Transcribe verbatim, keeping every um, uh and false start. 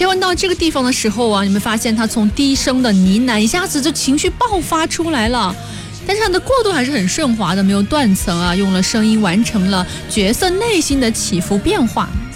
切换到这个地方的时候啊，你们发现他从低声的呢喃一下子就情绪爆发出来了，但是他的过渡还是很顺滑的，没有断层啊，用了声音完成了角色内心的起伏变化。